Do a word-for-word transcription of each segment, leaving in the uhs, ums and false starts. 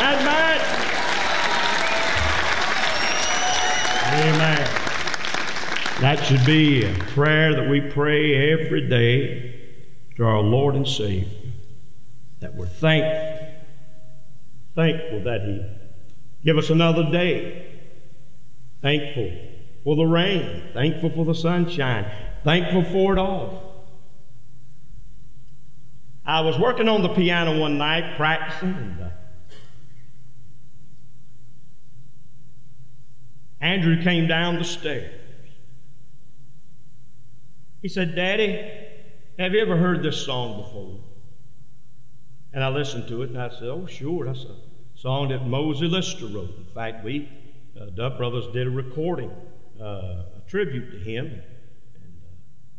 Amen. Amen. That should be a prayer that we pray every day to our Lord and Savior, that we're thankful, thankful that He give us another day, thankful for the rain, thankful for the sunshine, thankful for it all. I was working on the piano one night, practicing, and uh, Andrew came down the stairs. He said, "Daddy, have you ever heard this song before?" And I listened to it, and I said, "Oh, sure, that's a song that Mosey Lister wrote. In fact, we, uh, Duff Brothers, did a recording, uh, a tribute to him." And uh,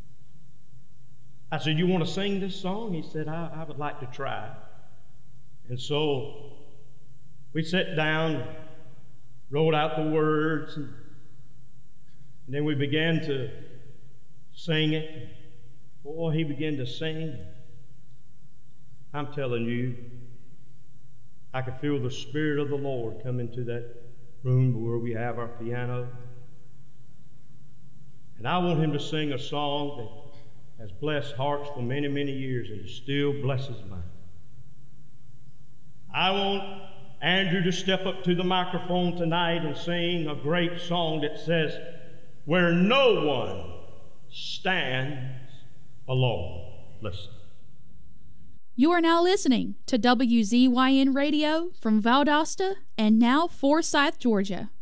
I said, "You want to sing this song?" He said, I, I would like to try. And so we sat down, wrote out the words, and, and then we began to sing it. Boy, he began to sing. I'm telling you, I could feel the Spirit of the Lord come into that room where we have our piano. And I want him to sing a song that has blessed hearts for many, many years, and it still blesses mine. I want Andrew to step up to the microphone tonight and sing a great song that says, "Where no one stands alone." Listen. You are now listening to W Z Y N Radio from Valdosta and now Forsyth, Georgia.